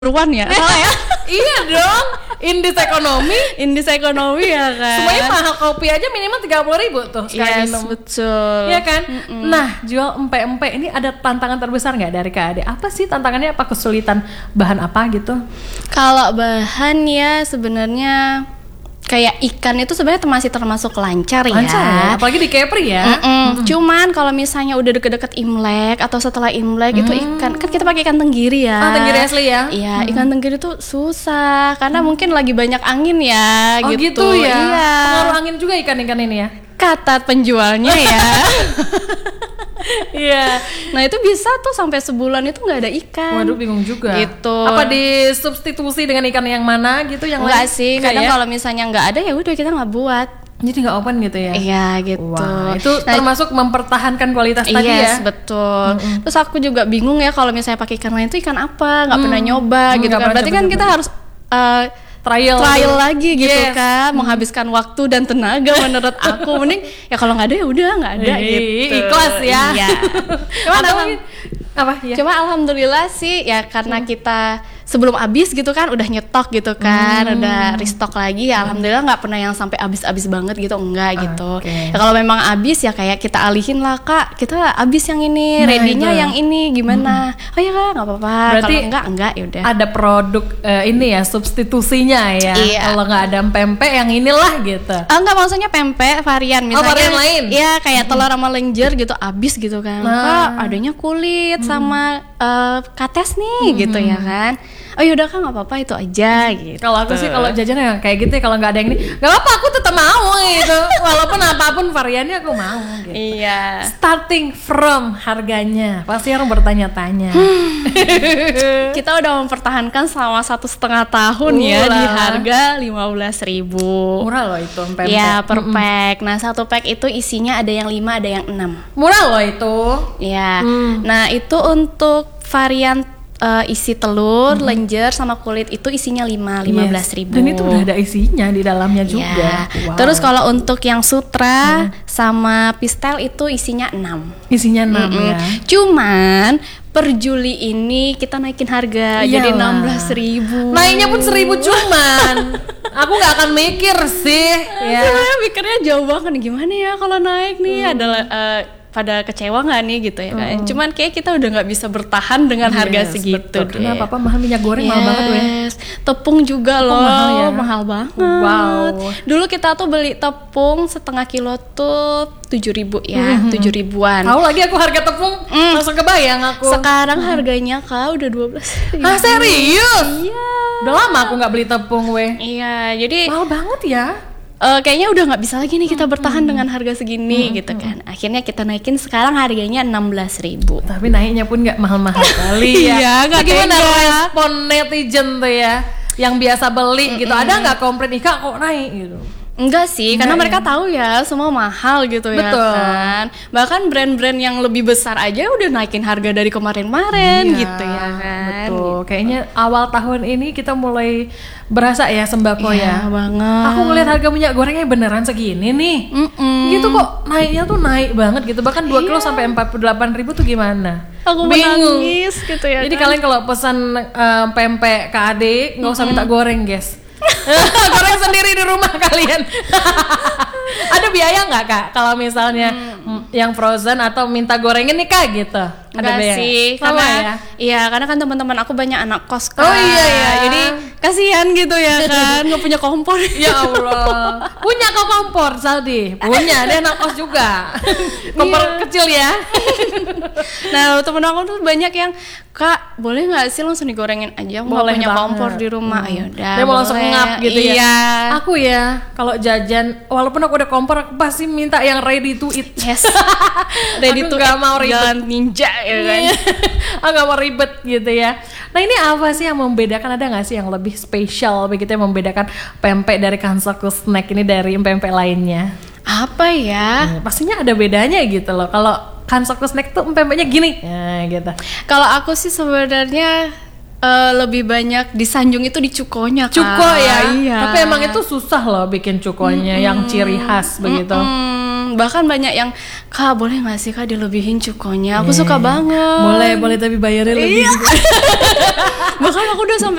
Ruan ya? Salah ya? Iya dong, indis ekonomi ya kan. Semuanya mahal, kopi aja minimal 30.000 tuh sekali minum. Betul. Iya kan? Nah, jual empek-empek ini ada tantangan terbesar nggak dari KAD? Apa sih tantangannya? Apa kesulitan bahan apa gitu? Kalau bahan ya sebenarnya kayak ikan itu sebenarnya masih termasuk lancar ya. Apalagi di Kepri ya. Cuman kalau misalnya udah deket-deket Imlek atau setelah Imlek itu ikan, kan kita pakai ikan tenggiri ya. Tenggiri asli ya? Iya, ikan tenggiri tuh susah karena mungkin lagi banyak angin ya. Oh gitu ya? Iya. Pengaruh angin juga ikan-ikan ini ya? Kata penjualnya ya. Iya. Nah itu bisa tuh sampai sebulan itu nggak ada ikan. Waduh, bingung juga. Gitu. Apa disubstitusi dengan ikan yang mana gitu yang Enggak lain? sih, kadang kalau misalnya nggak ada ya udah kita nggak buat. Jadi nggak open gitu ya? Iya gitu. Wah, itu termasuk mempertahankan kualitas tadi ya? Yes, betul. Terus aku juga bingung ya kalau misalnya pakai ikan lain itu ikan apa? Nggak pernah nyoba gitu kan. Berarti kan kita harus trial lagi gitu kan, menghabiskan waktu dan tenaga menurut aku. Mending ya kalau nggak ada ya udah nggak ada gitu. Ikhlas ya. Iya. Cuma alhamdulillah sih ya karena kita sebelum habis gitu kan udah nyetok gitu kan, udah restock lagi ya alhamdulillah nggak pernah yang sampai habis banget gitu, enggak gitu. Ya kalau memang habis ya kayak kita alihin lah, Kak, kita habis yang ini, ready-nya yang ini gimana? Oh ya Kak, nggak apa-apa. Berarti kalau enggak ya udah. Ada produk ini ya substitusinya ya. Iya. Kalau nggak ada pempek yang inilah gitu. Enggak, maksudnya pempek varian misalnya. Varian lain. Iya, kayak telur sama lenjer gitu habis gitu kan. Kak, adanya kulit sama kates nih gitu ya kan. Oh yaudah Kak, nggak apa-apa itu aja gitu. Kalau aku sih kalau jajan ya kayak gitu ya, kalau nggak ada yang ini nggak apa-apa, aku tetap mau gitu. Walaupun apapun variannya aku mau gitu. Iya. Starting from harganya pasti orang bertanya-tanya. Kita udah mempertahankan selama 1,5 tahun ya di harga 15.000. Murah loh itu pempek. Ya per pack. Nah 1 pack itu isinya ada yang 5 ada yang 6. Murah loh itu. Ya. Nah itu untuk varian isi telur, lenjer sama kulit itu isinya 15.000. Dan itu udah ada isinya di dalamnya juga. Wow. Terus kalau untuk yang sutra sama pistel itu isinya 6. Isinya 6 ya. Cuman per Juli ini kita naikin harga jadi 16.000. Naiknya pun 1.000 cuman. Aku nggak akan mikir sih. Ya. Saya mikirnya jauh banget gimana ya kalau naik nih adalah pada kecewa nggak nih gitu ya kan? Cuman kayak kita udah nggak bisa bertahan dengan harga segitu. Kenapa apa mahal minyak goreng mahal banget weh. Tepung juga loh mahal banget. Wow. Dulu kita tuh beli tepung setengah kilo tuh 7.000 ya, 7.000-an. Tahu lagi aku harga tepung langsung kebayang aku. Sekarang harganya Kak udah 12.000. Ah serius? Iya. Udah lama aku nggak beli tepung weh. Iya, jadi mahal banget ya. Kayaknya udah nggak bisa lagi nih kita bertahan dengan harga segini gitu kan. Akhirnya kita naikin sekarang harganya 16.000. Tapi naiknya pun nggak mahal-mahal kali ya. Iya, nggak gimana respon netizen tuh ya yang biasa beli gitu? Ada nggak komplain Ika kok naik gitu? Enggak sih, karena mereka tahu ya semua mahal gitu. Betul. Ya kan. Bahkan brand-brand yang lebih besar aja udah naikin harga dari kemarin-kemarin gitu ya kan. Betul. Kayaknya awal tahun ini kita mulai berasa ya sembako ya. Banget. Aku ngeliat harga minyak gorengnya beneran segini nih. Gitu kok naiknya tuh naik banget gitu. Bahkan 2 kilo sampai 48.000 tuh gimana? Aku bingung menangis gitu ya. Jadi kan? kalian kalau pesan pempek KAD nggak usah minta goreng guys. Goreng sendiri di rumah kalian. Ada biaya nggak Kak kalau misalnya yang frozen atau minta gorengin nih Kak gitu? Enggak sih, karena karena kan teman-teman aku banyak anak kos kan. Oh iya. Jadi kasihan gitu ya kan, nggak punya kompor. Ya Allah. Punya kok kompor Saldi? Punya, dia anak kos juga. Kompor kecil ya. Nah, temen aku tuh banyak yang Kak, boleh nggak sih langsung digorengin aja? Aku nggak punya kompor di rumah. Ayo udah. Dia mau langsung ngap gitu ya. Iya. Aku ya, kalau jajan, walaupun aku udah kompor, aku pasti minta yang ready to eat. Yes. Ready to eat. Mau ribet. Jalan ninja ya kan. Aku gak mau ribet gitu ya. Nah ini apa sih yang membedakan? Ada nggak sih yang lebih spesial begitu yang membedakan pempek dari Kansaku Snack ini dari pempek lainnya? Apa ya? Pastinya ada bedanya gitu loh. Kalau Kansaku Snack tuh pempeknya gini, ya gitu. Kalau aku sih sebenarnya lebih banyak disanjung itu di cukonya Kak. Cuko ya? Iya. Tapi emang itu susah loh bikin cukonya yang ciri khas begitu. Bahkan banyak yang, Kak boleh nggak sih Kak dilebihin cukonya? Aku suka banget. Boleh tapi bayarnya lebih. Bahkan aku udah sampai